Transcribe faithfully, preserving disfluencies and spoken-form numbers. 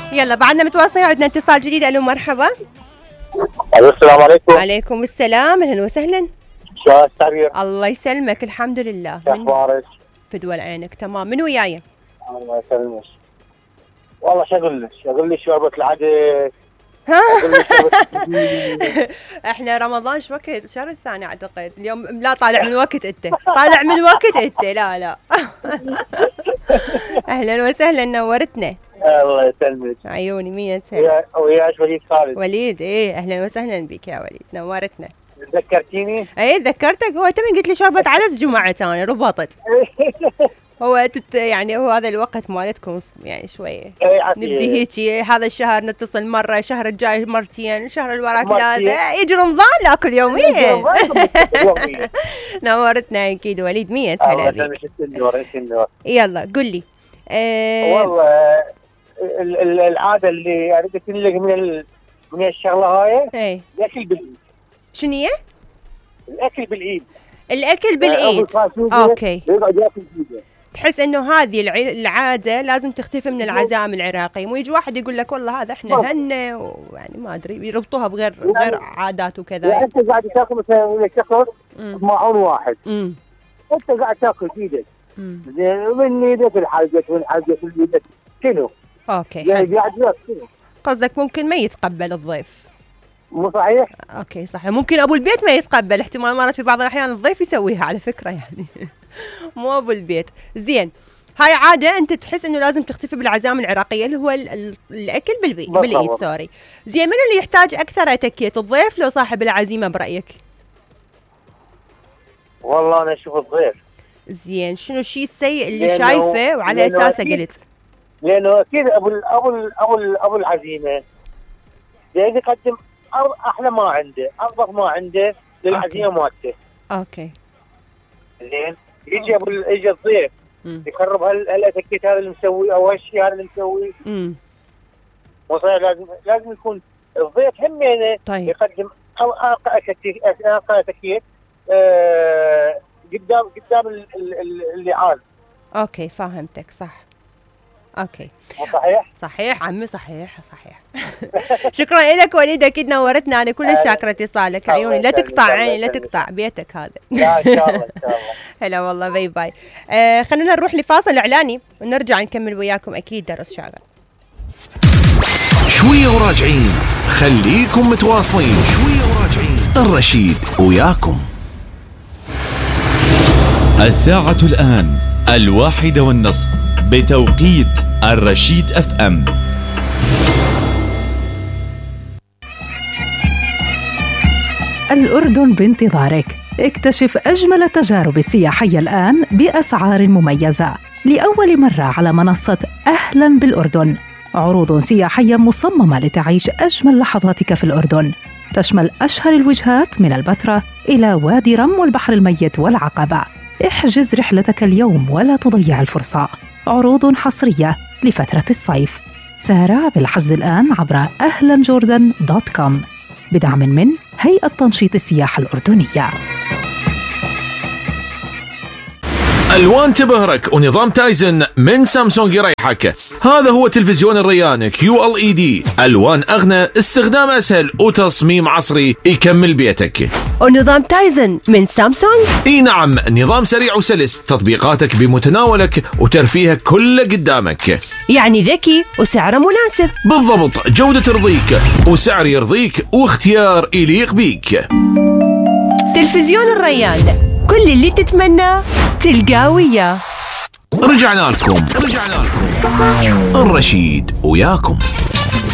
يلا بعدنا متواصلين، عندنا اتصال جديد. الو مرحبا. السلام عليكم. عليكم السلام، اهلا وسهلا. شو التعبير؟ الله يسلمك، الحمد لله. شو اخبارك؟ فدول عينك، تمام. من وياي؟ الله يسلمك. والله شو اقول لك؟ اقول لك شوربه العدس. ها احنا رمضان شو وقت؟ الشهر الثاني اعتقد اليوم. لا طالع من وقت انت، طالع من وقت انت. لا لا اهلا وسهلا، نورتنا. الله يسلمك. عيوني مية سنة. وياك وليد خالد. وليد، ايه اهلا وسهلا بك يا وليد، نورتنا. تذكرتيني؟ ايه تذكرتك. هو تمن قلت لي شوربة عدس جمعة ثاني ربطت. هو تت يعني هو هذا الوقت مالتكم يعني شويه نبدي هيجي، هذا الشهر نتصل مره، الشهر الجاي مرتين، الشهر اللي وراه ثلاثه، يجي رمضان ناكل يومين. نورتنا اكيد وليد. مية هلا بك. يلا قل لي. أه والله العاده اللي اريد اقول لك من من الشغله هاي، ايه الاكل بالعيد. شنو هي؟ الاكل بالعيد. الاكل بالعيد. اوكي. يقعد ياكل فيه. تحس انه هذه العاده لازم تختفي من العزائم العراقيه، مو يجي واحد يقول لك والله هذا احنا هنا ويعني ما ادري يربطوها بغير غير عادات وكذا. يعني انت قاعد تاكل مثلا شخص معون واحد، امم انت قاعد تاكل بايدك، زين من ايدك الحلقه من حلقه ايدك شنو؟ اوكي. يعني قاعد ياكل. قصدك ممكن ما يتقبل الضيف. مو صحيح؟ اوكي صحيح، ممكن ابو البيت ما يتقبل، احتمال مرات في بعض الاحيان الضيف يسويها على فكره يعني. مو ابو البيت. زين، هاي عاده انت تحس انه لازم تختفي بالعزائم العراقيه، اللي هو الاكل بالبيت بالايد. سوري. زين، من اللي يحتاج اكثر اتكيت، الضيف لو صاحب العزيمه برايك؟ والله انا اشوف الضيف. زين، شنو الشيء السيء اللي شايفه وعلى اساسه قلت؟ لانه اكيد ابو ابو ابو ابو العزيمه يعني يقدم احلى ما عنده، افضل ما عنده للعزيمه مالته. اوكي. زين، يجي ابو يجي الضيف يخرب هالاتكيت هذا اللي مسوي او هالشيء هذا اللي مسوي. امم وصحيح لازم لازم يكون الضيف همينه. طيب. يقدم ارقى اتكيت ارقى اتكيت آه قدام قدام اللعان. اوكي فهمتك صح. اوكي صحيح صحيح عمي، صحيح صحيح. شكرا لك وليد، اكيد نورتنا. انا كلش شاكره اتصالك. عيوني لا تقطع، عيني لا تقطع بيتك هذا. لا ان شاء الله ان شاء الله. هلا والله، باي باي. آه خلينا نروح لفاصل اعلاني ونرجع نكمل وياكم اكيد درس شاغل. شويه وراجعين، خليكم متواصلين. شويه وراجعين، الرشيد وياكم. الساعة الآن الواحدة والنصف بتوقيت الرشيد اف ام. الأردن بانتظارك. اكتشف أجمل التجارب السياحية الآن بأسعار مميزة لأول مرة على منصة أهلاً بالأردن. عروض سياحية مصممة لتعيش أجمل لحظاتك في الأردن، تشمل أشهر الوجهات من البتراء إلى وادي رم والبحر الميت والعقبة. احجز رحلتك اليوم ولا تضيع الفرصة. عروض حصرية لفترة الصيف. سارع بالحجز الآن عبر أهلاً جوردن دوت كوم بدعم من هيئة تنشيط السياحة الأردنية. الوان تبهرك ونظام تايزن من سامسونج يريحك. هذا هو تلفزيون الريان كيو ال اي دي، الوان اغنى، استخدام اسهل وتصميم عصري يكمل بيتك. ونظام تايزن من سامسونج؟ اي نعم، نظام سريع وسلس، تطبيقاتك بمتناولك وترفيهك كله قدامك، يعني ذكي وسعره مناسب. بالضبط، جودة ترضيك وسعر يرضيك واختيار يليق بيك. تلفزيون الريان، كل اللي تتمناه تلقاه وياه. رجعنا لكم رجعنا لكم الرشيد وياكم.